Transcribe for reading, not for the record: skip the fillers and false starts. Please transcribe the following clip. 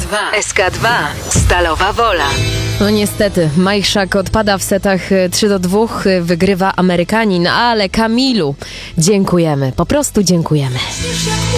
SK2. Stalowa Wola. No niestety, Majchrzak odpada w setach 3-2, wygrywa Amerykanin, ale Kamilu dziękujemy, po prostu dziękujemy.